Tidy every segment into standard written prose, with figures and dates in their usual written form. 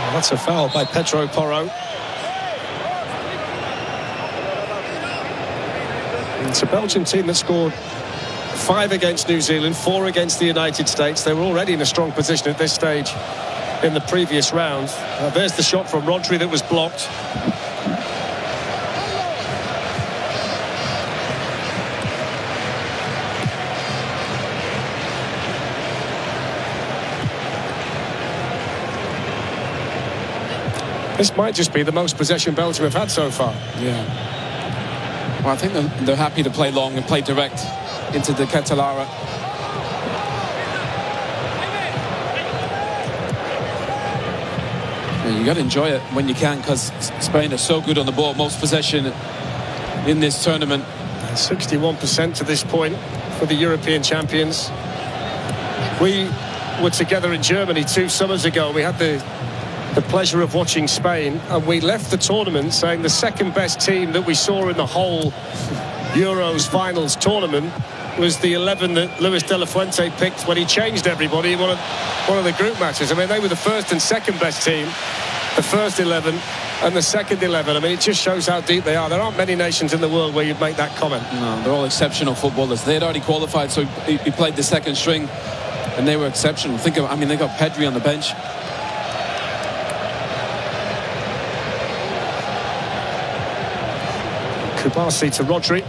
That's a foul by Pedro Porro. It's a Belgian team that scored 5 against New Zealand, 4 against the United States. They were already in a strong position at this stage in the previous round. There's the shot from Rodri that was blocked. This might just be the most possession Belgium have had so far. Yeah. Well, I think they're happy to play long and play direct into the Catalara. You got to enjoy it when you can, because Spain are so good on the ball. Most possession in this tournament. 61% to this point for the European champions. We were together in Germany 2 summers ago. We had the pleasure of watching Spain, and we left the tournament saying the second best team that we saw in the whole Euros finals tournament was the 11 that Luis de la Fuente picked when he changed everybody in one of the group matches. I mean, they were the first and second best team, the first 11 and the second 11. I mean, it just shows how deep they are. There aren't many nations in the world where you'd make that comment. No, they're all exceptional footballers. They had already qualified, so he played the second string, and they were exceptional. Think of, I mean, they got Pedri on the bench. Kubasi to Rodri.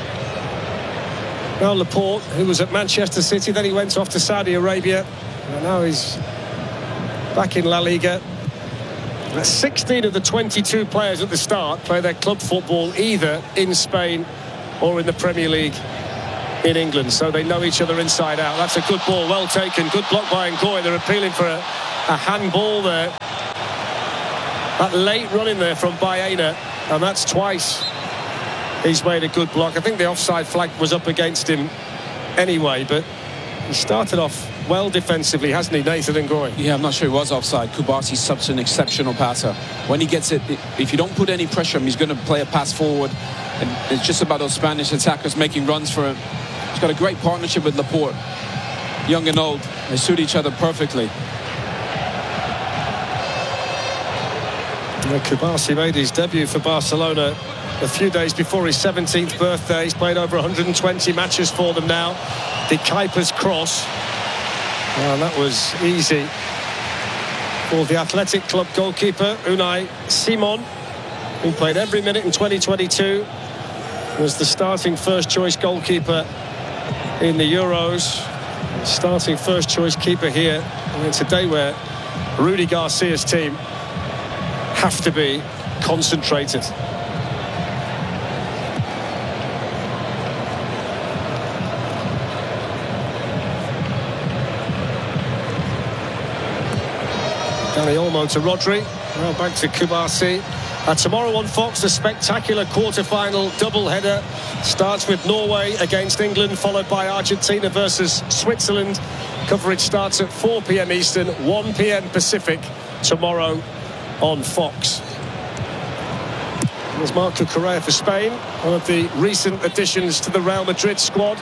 Now Laporte, who was at Manchester City, then he went off to Saudi Arabia, and now he's back in La Liga. 16 of the 22 players at the start play their club football either in Spain or in the Premier League in England, so they know each other inside out. That's a good ball, well taken, good block by Ngoy. They're appealing for a handball there. That late run in there from Baena, and that's twice he's made a good block. I think the offside flag was up against him anyway, but he started off well defensively, hasn't he, Nathan Ngoy? Yeah, I'm not sure he was offside. Kubasi's such an exceptional passer. When he gets it, if you don't put any pressure on him, he's going to play a pass forward, and it's just about those Spanish attackers making runs for him. He's got a great partnership with Laporte. Young and old, they suit each other perfectly. Kubasi made his debut for Barcelona a few days before his 17th birthday. He's played over 120 matches for them now. De Kuyper's cross. Well, that was easy for the Athletic Club goalkeeper, Unai Simon, who played every minute in 2022. Was the starting first-choice goalkeeper in the Euros. Starting first-choice keeper here. And it's a day where Rudy Garcia's team have to be concentrated. Dani Olmo to Rodri. Now back to Kubasi. Tomorrow on Fox, the spectacular quarter-final double-header starts with Norway against England, followed by Argentina versus Switzerland. Coverage starts at 4 p.m. Eastern, 1 p.m. Pacific tomorrow on Fox. There's Marco Correa for Spain, one of the recent additions to the Real Madrid squad.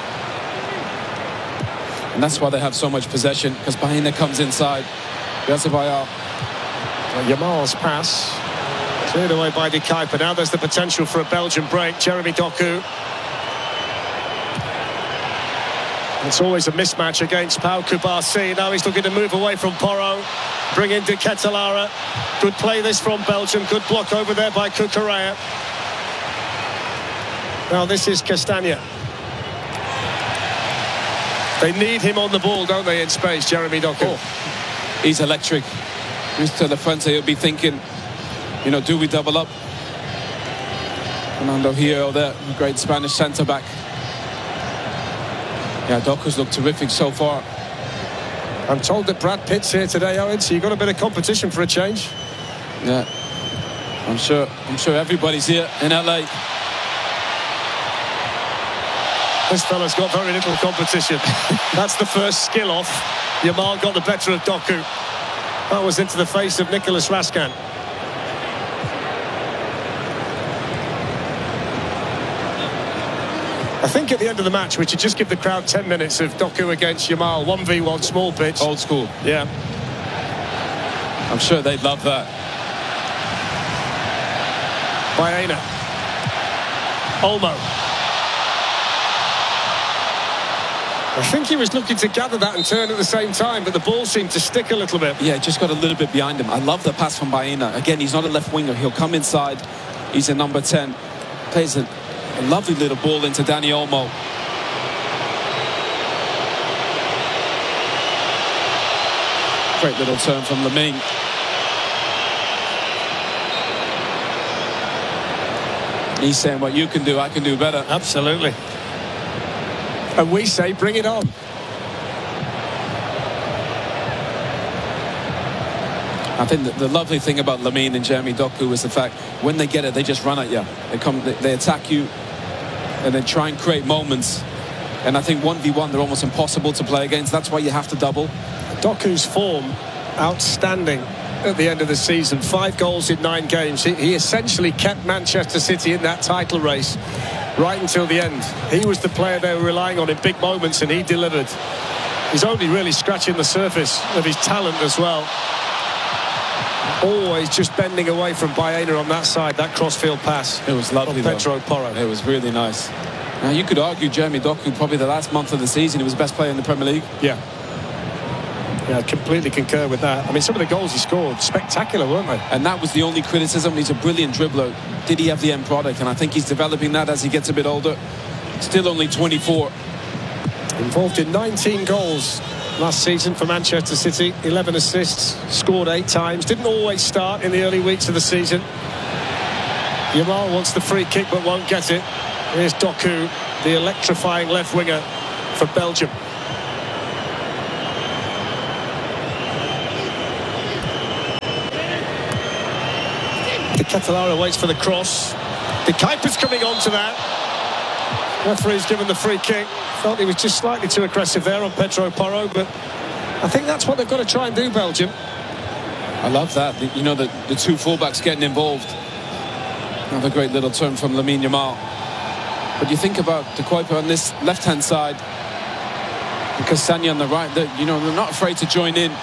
And that's why they have so much possession, because Baena comes inside. Yazabayal. Yamal's pass cleared away by De Kuyper. Now there's the potential for a Belgian break. Jeremy Doku. It's always a mismatch against Pau Kubasi. Now he's looking to move away from Porro. Bring in De Ketelaere. Good play this from Belgium. Good block over there by Cucurella. Now this is Castagna. They need him on the ball, don't they, in space, Jeremy Doku? Oh, he's electric. Mr. La Fuente, he'll be thinking, you know, do we double up? Fernando Hierro there, great Spanish centre-back. Yeah, Doku's looked terrific so far. I'm told that Brad Pitt's here today, Owen, so you've got a bit of competition for a change. Yeah, I'm sure everybody's here in LA. This fella's got very little competition. That's the first skill off. Yamal got the better of Doku. That was into the face of Nicolas Raskin. I think at the end of the match we should just give the crowd 10 minutes of Doku against Yamal, 1v1 small pitch. Old school. Yeah. I'm sure they'd love that. Baena. Olmo. I think he was looking to gather that and turn at the same time, but the ball seemed to stick a little bit. Yeah, just got a little bit behind him. I love the pass from Baena. Again, he's not a left winger. He'll come inside. He's a number 10. Plays a lovely little ball into Dani Olmo. Great little turn from Lamine. He's saying, what you can do, I can do better. Absolutely. And we say, bring it on. I think the lovely thing about Lamine and Jeremy Doku is the fact when they get it, they just run at you. They attack you, and they try and create moments. And I think 1v1, they're almost impossible to play against. That's why you have to double. Doku's form, outstanding at the end of the season. 5 goals in 9 games. He essentially kept Manchester City in that title race right until the end. He was the player they were relying on in big moments, and he delivered. He's only really scratching the surface of his talent as well. Always just bending away from Baena on that side, that crossfield pass. It was lovely, Pedro Porro. It was really nice. Now, you could argue Jeremy Doku, probably the last month of the season, he was the best player in the Premier League. Yeah. Yeah, I completely concur with that. I mean, some of the goals he scored, spectacular, weren't they? And that was the only criticism. He's a brilliant dribbler. Did he have the end product? And I think he's developing that as he gets a bit older. Still only 24. Involved in 19 goals last season for Manchester City. 11 assists, scored 8 times. Didn't always start in the early weeks of the season. Yamal wants the free kick but won't get it. Here's Doku, the electrifying left winger for Belgium. De Ketelaere waits for the cross. De Kuiper's coming on to that. Referee's given the free kick. Felt he was just slightly too aggressive there on Pedro Porro, but I think that's what they've got to try and do, Belgium. I love that. You know, the 2 fullbacks getting involved. Another great little turn from Lamine Yamal. But you think about De Kuiper on this left-hand side and Castagne on the right. You know, they're not afraid to join in.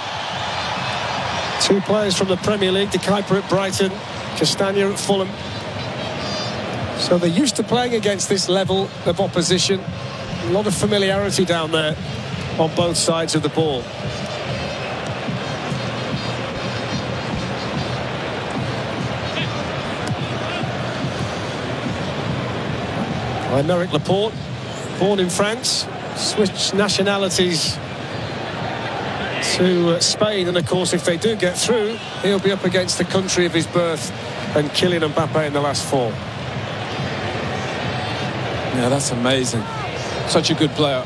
2 players from the Premier League. De Kuiper at Brighton, Castagne at Fulham. So they're used to playing against this level of opposition. A lot of familiarity down there on both sides of the ball. Aymeric Laporte, born in France, switched nationalities to Spain, and of course if they do get through, he'll be up against the country of his birth and Kylian Mbappe in the last 4. Yeah, that's amazing. Such a good player.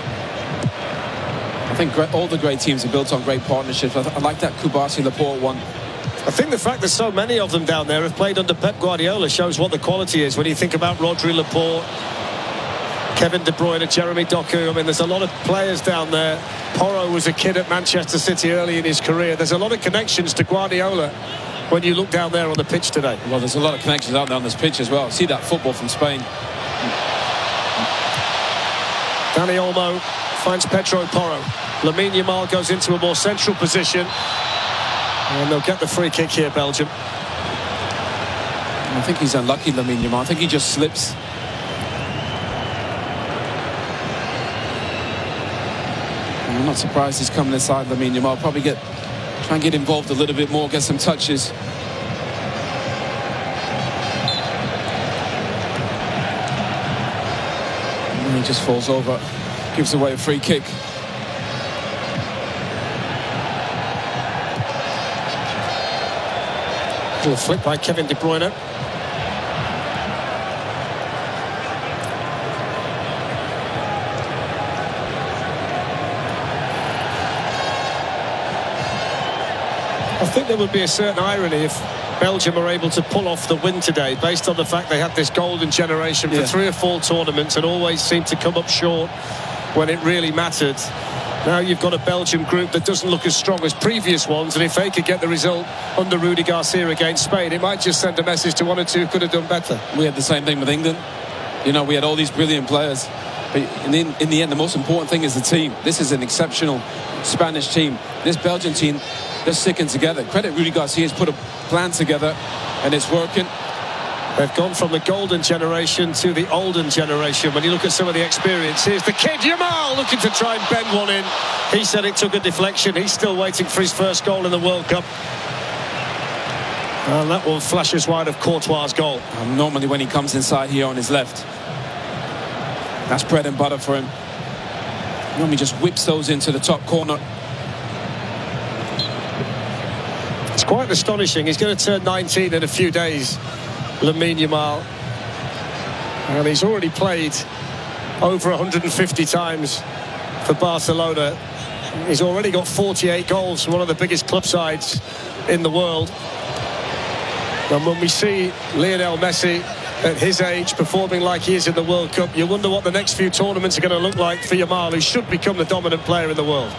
I think all the great teams are built on great partnerships. I like that Kubasi-Laporte one. I think the fact that so many of them down there have played under Pep Guardiola shows what the quality is. When you think about Rodri, Laporte, Kevin De Bruyne, Jeremy Doku, I mean, there's a lot of players down there. Porro was a kid at Manchester City early in his career. There's a lot of connections to Guardiola when you look down there on the pitch today. Well, there's a lot of connections out there on this pitch as well. See that football from Spain. Dani Olmo finds Pedro Porro. Lamine Yamal goes into a more central position. And they'll get the free kick here, Belgium. I think he's unlucky, Lamine Yamal. I think he just slips. I'm not surprised he's coming inside Lamine Yamal. Probably try and get involved a little bit more, get some touches. And he just falls over, gives away a free kick. Little flick by Kevin De Bruyne. I think there would be a certain irony if Belgium are able to pull off the win today, based on the fact they had this golden generation for 3 or 4 tournaments and always seemed to come up short when it really mattered. Now you've got a Belgium group that doesn't look as strong as previous ones, and if they could get the result under Rudi Garcia against Spain, it might just send a message to 1 or 2 who could have done better. We had the same thing with England. You know, we had all these brilliant players, but in the end, the most important thing is the team. This is an exceptional Spanish team. This Belgian team, They're sticking together. Credit Rudy Garcia's put a plan together, and it's working. They've gone from the golden generation to the olden generation. When you look at some of the experience, here's the kid, Yamal, looking to try and bend one in. He said it took a deflection. He's still waiting for his first goal in the World Cup. And that one flashes wide of Courtois' goal. Normally when he comes inside here on his left, that's bread and butter for him. Normally just whips those into the top corner. It's quite astonishing. He's going to turn 19 in a few days, Lamine Yamal. And he's already played over 150 times for Barcelona. He's already got 48 goals from one of the biggest club sides in the world. And when we see Lionel Messi at his age performing like he is in the World Cup, you wonder what the next few tournaments are going to look like for Yamal, who should become the dominant player in the world.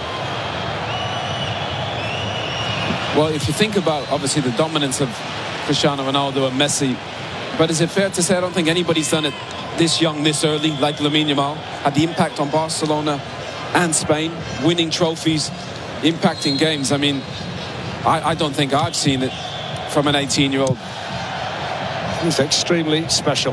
Well, if you think about, obviously, the dominance of Cristiano Ronaldo and Messi, but is it fair to say I don't think anybody's done it this young, this early, like Lamine Yamal? Had the impact on Barcelona and Spain, winning trophies, impacting games. I mean, I don't think I've seen it from an 18-year-old. He's extremely special.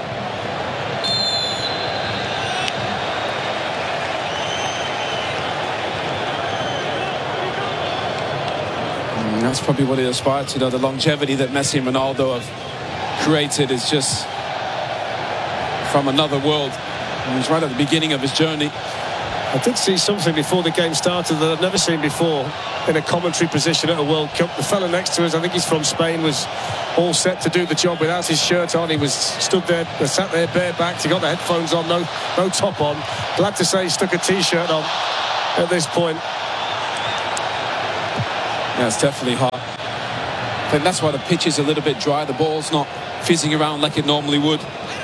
That's probably what he aspired to, though. The longevity that Messi and Ronaldo have created is just from another world. And he's right at the beginning of his journey. I did see something before the game started that I've never seen before in a commentary position at a World Cup. The fella next to us, I think he's from Spain, was all set to do the job without his shirt on. He was stood there, sat there barebacked. He got the headphones on, no top on. Glad to say he stuck a T-shirt on at this point. Yeah, it's definitely hot. I think that's why the pitch is a little bit dry. The ball's not fizzing around like it normally would.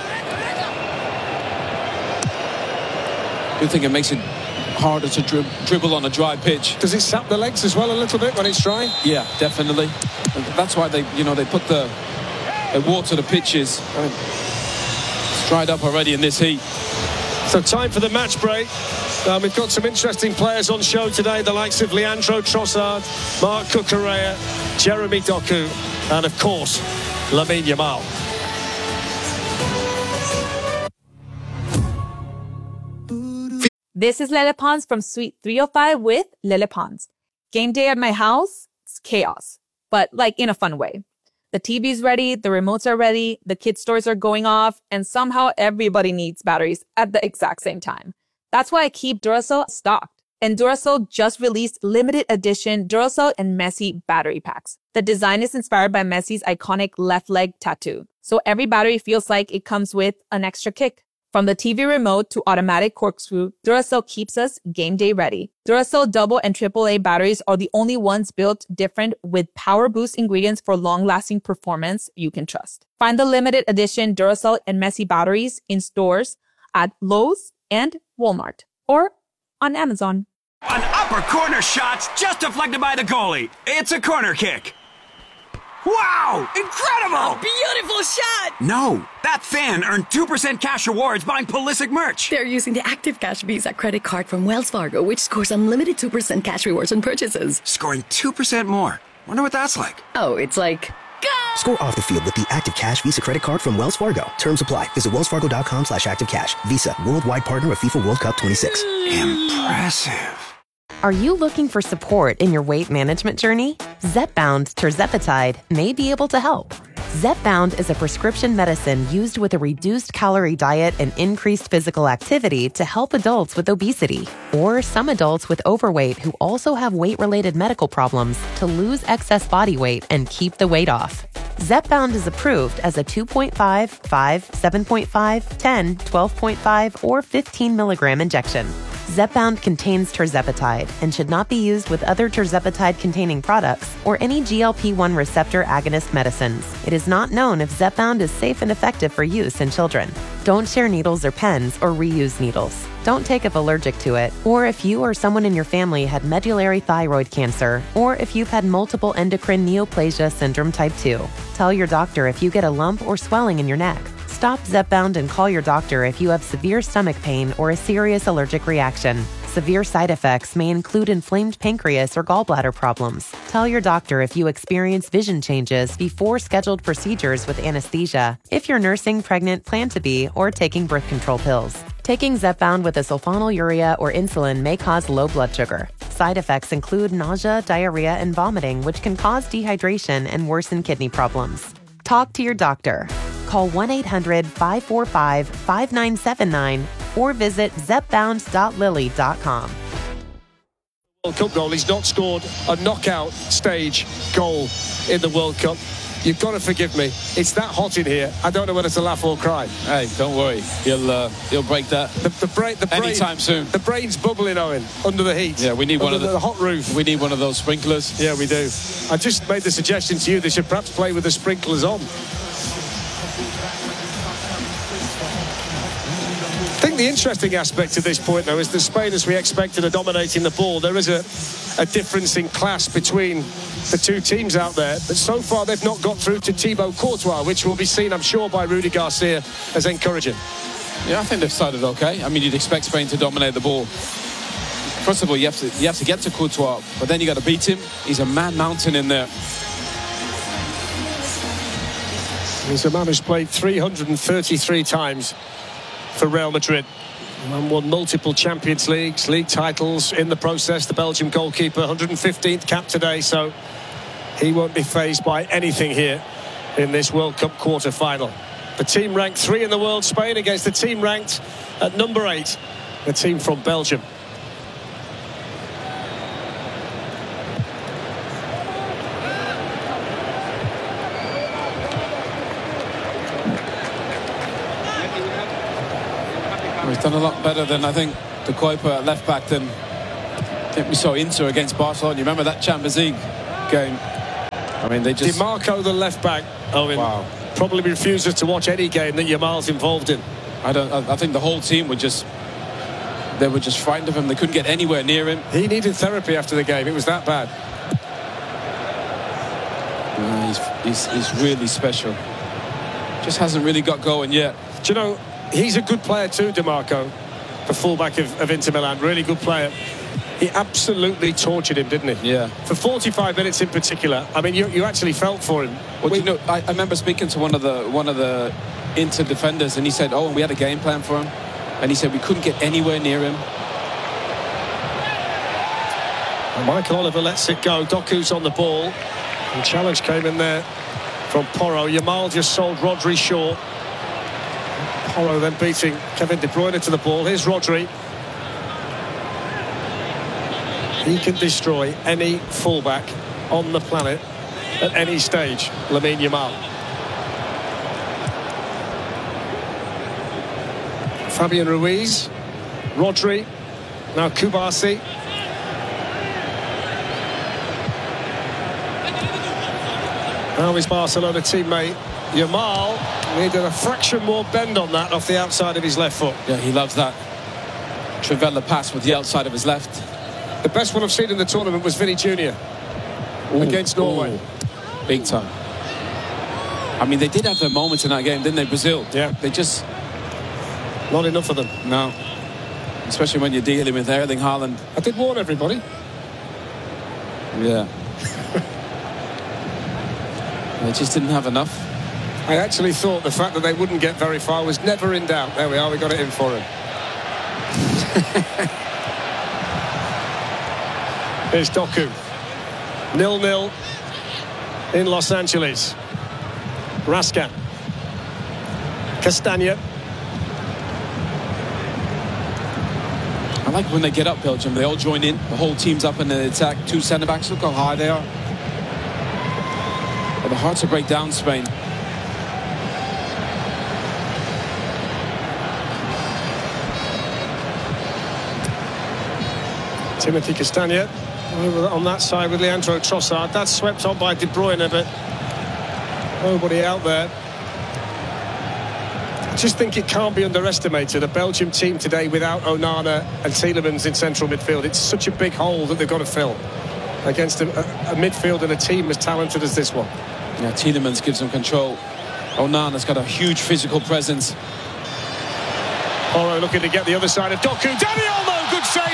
I do think it makes it harder to dribble on a dry pitch. Does it sap the legs as well a little bit when it's dry? Yeah, definitely. And that's why they put the water the pitches. It's dried up already in this heat. So time for the match break. We've got some interesting players on show today, the likes of Leandro Trossard, Marc Cucurella, Jeremy Doku, and of course, Lamine Yamal. This is Lele Pons from Suite 305 with Lele Pons. Game day at my house, it's chaos, but like in a fun way. The TV's ready, the remotes are ready, the kids' toys are going off, and somehow everybody needs batteries at the exact same time. That's why I keep Duracell stocked. And Duracell just released limited edition Duracell and Messi battery packs. The design is inspired by Messi's iconic left leg tattoo. So every battery feels like it comes with an extra kick. From the TV remote to automatic corkscrew, Duracell keeps us game day ready. Duracell double and AAA batteries are the only ones built different with power boost ingredients for long-lasting performance you can trust. Find the limited edition Duracell and Messi batteries in stores at Lowe's and Walmart or on Amazon. An upper corner shot just deflected by the goalie. It's a corner kick. Wow! Incredible! A beautiful shot! No, that fan earned 2% cash rewards buying Pulisic merch. They're using the Active Cash Visa credit card from Wells Fargo, which scores unlimited 2% cash rewards on purchases. Scoring 2% more. Wonder what that's like. Oh, it's like... Go! Score off the field with the Active Cash Visa credit card from Wells Fargo. Terms apply. Visit wellsfargo.com/activecash. Visa, worldwide partner of FIFA World Cup 26. Impressive. Are you looking for support in your weight management journey? Zepbound tirzepatide may be able to help. Zepbound is a prescription medicine used with a reduced calorie diet and increased physical activity to help adults with obesity or some adults with overweight who also have weight-related medical problems to lose excess body weight and keep the weight off. Zepbound is approved as a 2.5, 5, 7.5, 10, 12.5, or 15 milligram injection. Zepbound contains tirzepatide and should not be used with other tirzepatide-containing products or any GLP-1 receptor agonist medicines. It is not known if Zepbound is safe and effective for use in children. Don't share needles or pens or reuse needles. Don't take if allergic to it, or if you or someone in your family had medullary thyroid cancer, or if you've had multiple endocrine neoplasia syndrome type 2. Tell your doctor if you get a lump or swelling in your neck. Stop Zepbound and call your doctor if you have severe stomach pain or a serious allergic reaction. Severe side effects may include inflamed pancreas or gallbladder problems. Tell your doctor if you experience vision changes before scheduled procedures with anesthesia, if you're nursing, pregnant, plan to be, or taking birth control pills. Taking Zepbound with a sulfonylurea or insulin may cause low blood sugar. Side effects include nausea, diarrhea, and vomiting, which can cause dehydration and worsen kidney problems. Talk to your doctor. Call 1-800-545-5979 or visit zepbound.lily.com. World Cup goal. He's not scored a knockout stage goal in the World Cup. You've got to forgive me. It's that hot in here. I don't know whether to laugh or cry. Hey, don't worry. He'll break that The brain, anytime soon. The brain's bubbling, Owen, under the heat. Yeah, we need one of the hot roof. We need one of those sprinklers. Yeah, we do. I just made the suggestion to you they should perhaps play with the sprinklers on. I think the interesting aspect to this point, though, is that Spain, as we expected, are dominating the ball. There is a difference in class between the two teams out there, but so far they've not got through to Thibaut Courtois, which will be seen, I'm sure, by Rudy Garcia as encouraging. Yeah, I think they've started okay. I mean, you'd expect Spain to dominate the ball. First of all, you have to get to Courtois, but then you got to beat him. He's a man mountain in there. He's a man who's played 333 times for Real Madrid and won multiple Champions Leagues, league titles in the process. The Belgian goalkeeper, 115th cap today, so he won't be fazed by anything here in this World Cup quarter-final. The team ranked 3 in the world, Spain, against the team ranked at number 8, the team from Belgium. He's done a lot better than, I think, De Kuyper at left back than I think we saw Inter against Barcelona. You remember that Champions League game? I mean, they just... DiMarco, the left back, Owen, wow, probably refuses to watch any game that Yamal's involved in. I think the whole team were just frightened of him. They couldn't get anywhere near him. He needed therapy after the game. It was that bad. He's really special. Just hasn't really got going yet. Do you know, he's a good player too, DiMarco, the fullback of Inter Milan. Really good player. He absolutely tortured him, didn't he? Yeah. For 45 minutes in particular. I mean, you actually felt for him. Well, you know, I remember speaking to one of the Inter defenders, and he said, "Oh, we had a game plan for him," and he said we couldn't get anywhere near him. And Michael Oliver lets it go. Doku's on the ball. And challenge came in there from Porro. Yamal just sold Rodri short. Porro then beating Kevin De Bruyne to the ball. Here's Rodri. He can destroy any fullback on the planet at any stage, Lamine Yamal. Fabian Ruiz, Rodri, now Kubasi. Now his Barcelona teammate Yamal needed a fraction more bend on that off the outside of his left foot. Yeah, he loves that Trivela pass with the outside of his left. The best one I've seen in the tournament was Vinny Jr. against Norway. Big time. I mean, they did have their moments in that game, didn't they, Brazil? Yeah. They just... Not enough of them. No. Especially when you're dealing with Erling Haaland. I did warn everybody. Yeah. They just didn't have enough. I actually thought the fact that they wouldn't get very far was never in doubt. There we are, we got it in for him. Here's Doku. 0-0 in Los Angeles. Raskan. Castagna. I like when they get up, Belgium. They all join in. The whole team's up in the attack. 2 centre-backs. Look how high they are. But they're hard to break down, Spain. Timothy Castagna over on that side with Leandro Trossard. That's swept on by De Bruyne, but nobody out there. I just think it can't be underestimated. A Belgium team today without Onana and Tielemans in central midfield. It's such a big hole that they've got to fill against a midfield and a team as talented as this one. Yeah, Tielemans gives them control. Onana's got a huge physical presence. Porro looking to get the other side of Doku. Dani Olmo, good save